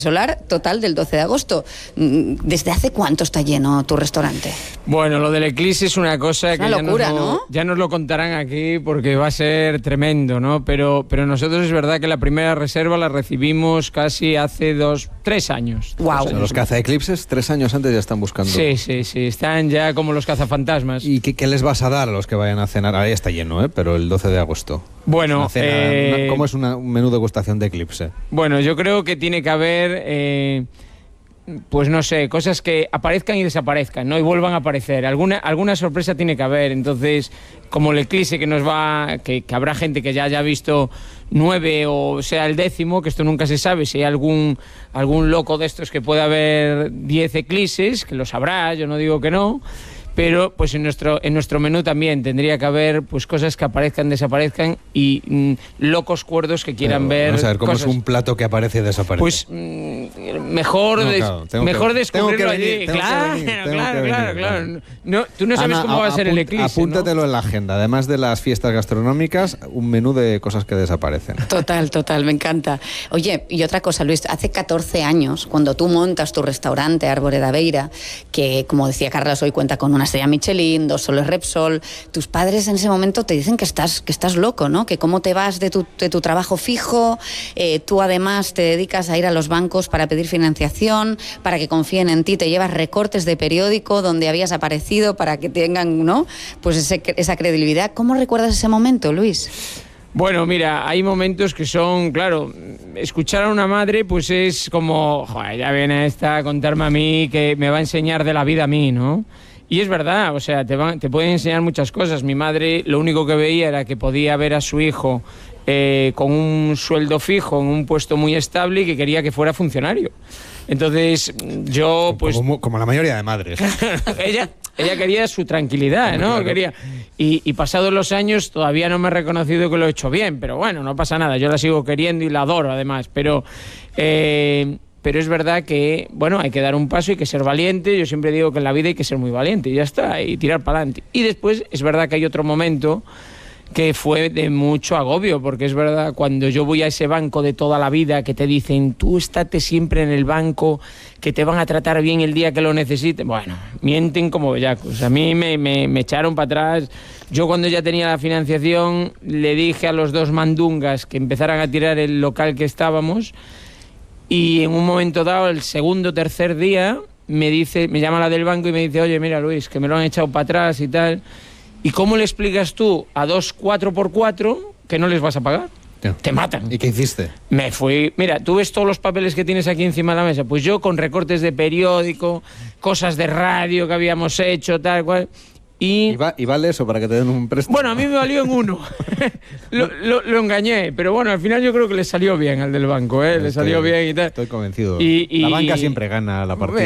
solar total del 12 de agosto. ¿Desde hace cuánto está lleno tu restaurante? Bueno, lo del eclipse es una cosa que locura, ya nos lo contarán aquí porque va a ser tremendo, ¿no? Pero nosotros es verdad que la primera reserva la recibimos casi hace 3 años. Wow. O sea, los cazaeclipses 3 años antes ya están buscando. Sí, están ya como los cazafantasmas. ¿Y qué les vas a dar a los que vayan a cenar? Ahora ya está lleno, pero el 12 de agosto. Bueno, ¿cómo es un menú de degustación de eclipse? Bueno, yo creo que tiene que haber, pues no sé, cosas que aparezcan y desaparezcan, ¿no? Y vuelvan a aparecer. Alguna sorpresa tiene que haber. Entonces, como el eclipse que habrá gente que ya haya visto 9 o sea el 10º, que esto nunca se sabe, si hay algún loco de estos que pueda haber 10 eclipses, que lo sabrá, yo no digo que no. Pero pues en nuestro menú también tendría que haber pues cosas que aparezcan, desaparezcan y locos cuerdos que quieran ver. Vamos a ver cómo cosas. Es un plato que aparece y desaparece. Pues mejor descubrirlo allí. Claro. No, tú no sabes cómo va a ser el eclipse. Apúntatelo en la agenda. Además de las fiestas gastronómicas, un menú de cosas que desaparecen. Total, me encanta. Oye, y otra cosa, Luis, hace 14 años, cuando tú montas tu restaurante Árbore da Beira, que como decía Carlos, hoy cuenta con una estrella Michelin, 2 soles Repsol, tus padres en ese momento te dicen que estás loco, ¿no? Que cómo te vas de tu trabajo fijo, tú además te dedicas a ir a los bancos para pedir financiación, para que confíen en ti, te llevas recortes de periódico donde habías aparecido para que tengan, ¿no? Pues esa credibilidad. ¿Cómo recuerdas ese momento, Luis? Bueno, mira, hay momentos que son, claro, escuchar a una madre pues es como, joder, ya viene esta a contarme a mí que me va a enseñar de la vida a mí, ¿no? Y es verdad, o sea, te pueden enseñar muchas cosas. Mi madre lo único que veía era que podía ver a su hijo con un sueldo fijo, en un puesto muy estable y que quería que fuera funcionario. Entonces, yo pues... Como la mayoría de madres. ella quería su tranquilidad, ¿no? Claro. Quería. Y pasados los años todavía no me ha reconocido que lo he hecho bien, pero bueno, no pasa nada. Yo la sigo queriendo y la adoro además, pero es verdad que, bueno, hay que dar un paso, hay que ser valiente. Yo siempre digo que en la vida hay que ser muy valiente y ya está, y tirar para adelante. Y después es verdad que hay otro momento que fue de mucho agobio, porque es verdad, cuando yo voy a ese banco de toda la vida que te dicen, tú estate siempre en el banco, que te van a tratar bien el día que lo necesites. Bueno, mienten como bellacos. A mí me echaron para atrás. Yo cuando ya tenía la financiación le dije a los 2 mandungas que empezaran a tirar el local que estábamos. Y en un momento dado, el segundo o tercer día, me llama la del banco y me dice, oye, mira, Luis, que me lo han echado para atrás y tal. ¿Y cómo le explicas tú a 2 4x4 que no les vas a pagar? Ya. Te matan. ¿Y qué hiciste? Me fui. Mira, tú ves todos los papeles que tienes aquí encima de la mesa. Pues yo con recortes de periódico, cosas de radio que habíamos hecho, tal cual. ¿Y vale eso para que te den un préstamo? Bueno, a mí me valió en 1. lo engañé, pero bueno, al final yo creo que le salió bien al del banco, le salió bien y tal. Estoy convencido. Y la banca siempre gana la partida.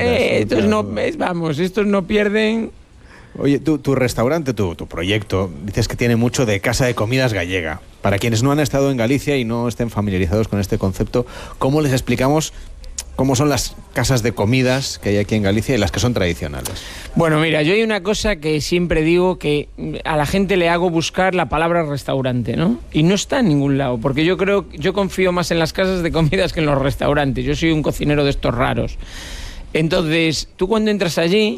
Estos no pierden. Oye, tu restaurante, tu proyecto, dices que tiene mucho de casa de comidas gallega. Para quienes no han estado en Galicia y no estén familiarizados con este concepto, ¿cómo les explicamos cómo son las casas de comidas que hay aquí en Galicia y las que son tradicionales? Bueno, mira, yo hay una cosa que siempre digo, que a la gente le hago buscar la palabra restaurante, ¿no? Y no está en ningún lado, porque yo confío más en las casas de comidas que en los restaurantes. Yo soy un cocinero de estos raros. Entonces, tú cuando entras allí,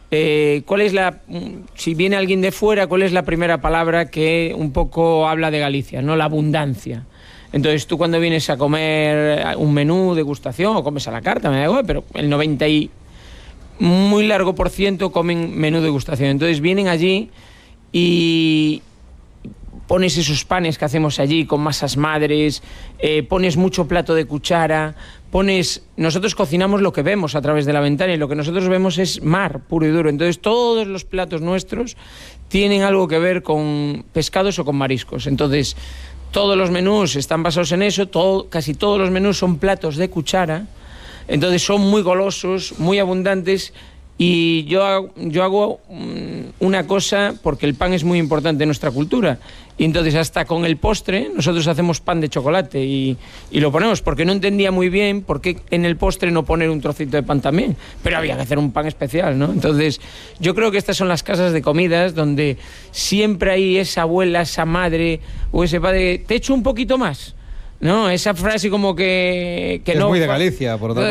si viene alguien de fuera, ¿cuál es la primera palabra que un poco habla de Galicia, ¿no? La abundancia. Entonces tú cuando vienes a comer un menú degustación o comes a la carta, me da igual, pero el 90 y muy largo por ciento comen menú degustación. Entonces vienen allí y pones esos panes que hacemos allí con masas madres, pones mucho plato de cuchara, nosotros cocinamos lo que vemos a través de la ventana y lo que nosotros vemos es mar puro y duro. Entonces todos los platos nuestros tienen algo que ver con pescados o con mariscos. Entonces todos los menús están basados en eso, casi todos los menús son platos de cuchara, entonces son muy golosos, muy abundantes. Y yo hago una cosa, porque el pan es muy importante en nuestra cultura, y entonces hasta con el postre nosotros hacemos pan de chocolate y lo ponemos, porque no entendía muy bien por qué en el postre no poner un trocito de pan también, pero había que hacer un pan especial, ¿no? Entonces yo creo que estas son las casas de comidas donde siempre hay esa abuela, esa madre o ese padre, te echo un poquito más, ¿no? Esa frase como que es no... muy de Galicia, por otra parte.